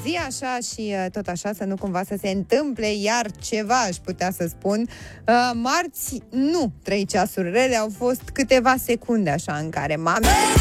zi așa și tot așa, să nu cumva să se întâmple iar ceva, aș putea să spun. Marți, nu 3 ceasuri rele, au fost câteva secunde așa în care mame